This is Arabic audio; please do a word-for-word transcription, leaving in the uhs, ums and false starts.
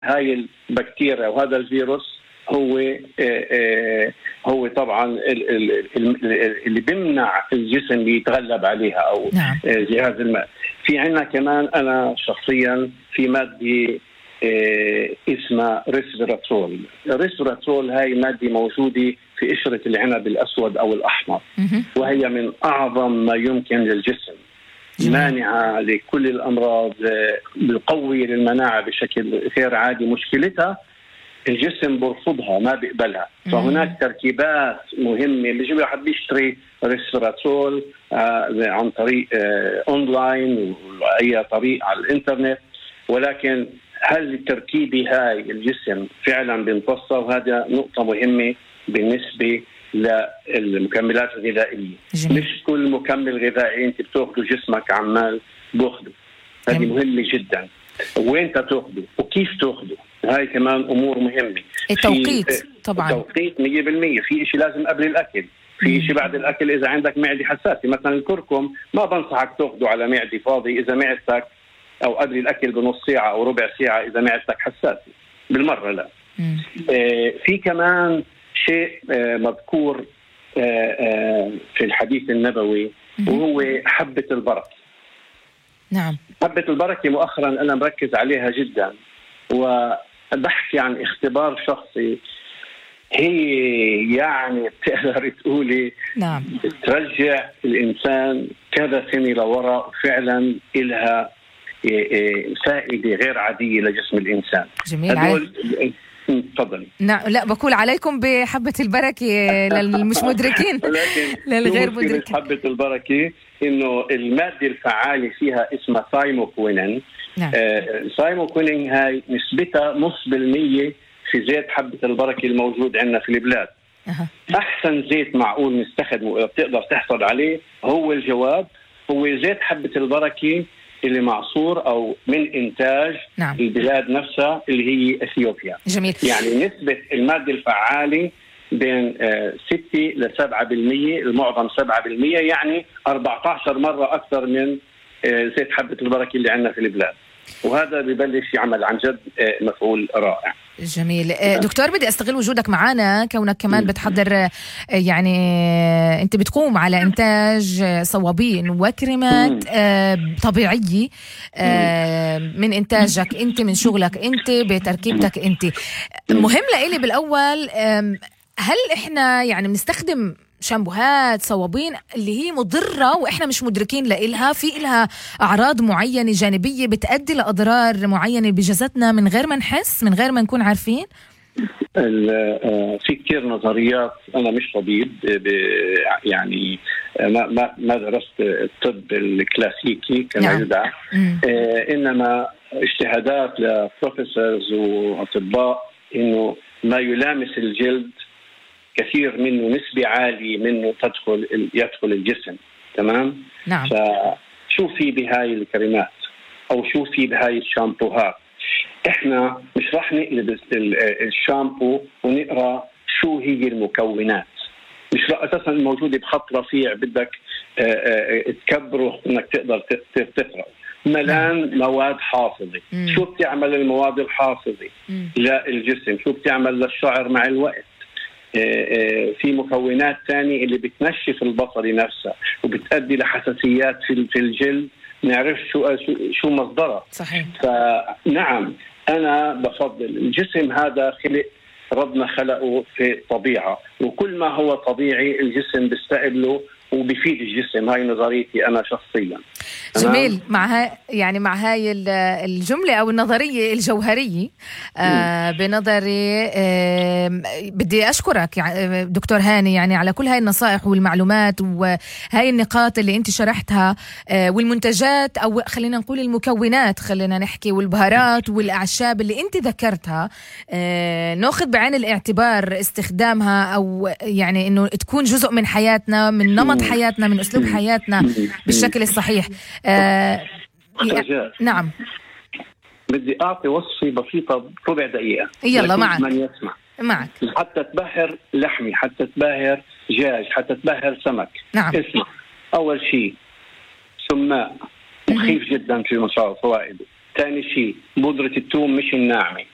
هاي البكتيريا وهذا الفيروس هو هو طبعا اللي بيمنع الجسم يتغلب عليها او نعم. جهاز الماء. في عنا كمان انا شخصيا في ماده اسمها ريسفيراترول. الريسفيراترول هاي ماده موجوده في قشره العنب الاسود او الاحمر، وهي من اعظم ما يمكن للجسم، مانعه لكل الامراض، بقوي للمناعه بشكل غير عادي. مشكلتها الجسم برفضها، ما بيقبلها. فهناك تركيبات مهمة. بيجي واحد بيشتري ريسفيراترول آه عن طريق آه اونلاين وأي طريق على الانترنت، ولكن هل التركيبة هاي الجسم فعلا بيمتصها؟ وهذا نقطة مهمة بالنسبة للمكملات الغذائية. جميل. مش كل مكمل غذائي انت بتاخده جسمك عمال باخده. هذه مهمة جدا. وين تاخده وكيف تاخده، هاي كمان أمور مهمة. التوقيت طبعا، التوقيت مية بالمية. في إشي لازم قبل الأكل، في إشي بعد الأكل. إذا عندك معدة حساسة مثلا الكركم ما بنصحك تاخده على معدة فاضي. إذا معدتك أو قبل الأكل بنص ساعة أو ربع ساعة إذا معدتك حساسة بالمرة لا. آه في كمان شيء آه مذكور آه آه في الحديث النبوي، وهو حبة البركة. نعم. حبة البركة مؤخرا أنا مركز عليها جدا، وبحكي عن اختبار شخصي. هي يعني بتقدر تقولي نعم. بترجع الإنسان كذا سنة لوراء، وفعلا إلها فائدة غير عادية لجسم الإنسان. جميل. تفضلي. نعم. لا بقول عليكم بحبة البركة للمش مدركين للغير مدركين. حبة البركة إنه المادة الفعالة فيها اسمها ثايموكوينين. نعم. آه، ثايموكوينين هاي نسبتها نص بالمية في زيت حبة البركة الموجود عندنا في البلاد. أه. أحسن زيت معقول نستخدمه بتقدر تحصل عليه هو الجواب هو زيت حبة البركة اللي معصور أو من إنتاج نعم. البلاد نفسها اللي هي إثيوبيا. جميل. يعني نسبة المادة الفعالة بين ستة لسبعة بالمية، المعظم سبعة بالمية، يعني أربعة عشر مرة أكثر من زيت حبة البركة اللي عندنا في البلاد. وهذا ببلش يعمل عن جد مفعول رائع. جميل. دكتور بدي استغل وجودك معنا، كونك كمان بتحضر، يعني انت بتقوم على انتاج صوابين وكريمات طبيعية من انتاجك انت، من شغلك انت، بتركيبتك انت. مهم لإلي بالاول، هل احنا يعني بنستخدم شامبوهات صوابين اللي هي مضرة وإحنا مش مدركين لإلها، في إلها أعراض معينة جانبية بتؤدي لأضرار معينة بجسدنا من غير ما نحس، من غير ما نكون عارفين؟ في كتير نظريات. أنا مش طبيب، يعني ما ما ما درست الطب الكلاسيكي كما يدعى، إنما اجتهادات لبروفيسورز وأطباء إنه ما يلامس الجلد كثير منه، نسبة عالية منه تدخل يدخل الجسم. تمام. نعم. فشو في بهاي الكريمات أو شو في بهاي الشامبوهات؟ إحنا مش راح نقلب الشامبو ونقرأ شو هي المكونات. مش أساسا الموجودة بخط رفيع بدك تكبره إنك تقدر تقرأ. ملان مواد حافظة. مم. شو بتعمل المواد الحافظة للجسم؟ شو بتعمل للشعر مع الوقت؟ في مكونات تانية اللي بتنشف البصرة نفسها وبتؤدي لحساسيات في الجلد، نعرف شو شو مصدرها. صحيح. فنعم أنا بفضل الجسم هذا خلق ربنا خلقه في الطبيعة، وكل ما هو طبيعي الجسم بيستقبله وبيفيد الجسم. هاي نظريتي أنا شخصيا. جميل. مع هاي يعني مع هاي الجملة أو النظرية الجوهرية آه بنظري آه بدي أشكرك يعني دكتور هاني، يعني على كل هاي النصائح والمعلومات وهاي النقاط اللي أنت شرحتها، آه والمنتجات أو خلينا نقول المكونات، خلينا نحكي، والبهارات والأعشاب اللي أنت ذكرتها، آه نأخذ بعين الاعتبار استخدامها، أو يعني إنه تكون جزء من حياتنا، من نمط حياتنا، من أسلوب حياتنا بالشكل الصحيح. آه رجاء. نعم. بدي أعطي وصفة بسيطة بربع دقيقة. يلا معك. من يسمع معك. حتى تبهر لحمي، حتى تبهر دجاج، حتى تبهر سمك. نعم. اسمع. أول شيء سماء مخيف جدا في مشروع فوائده. ثاني شيء بودرة الثوم مش الناعمة.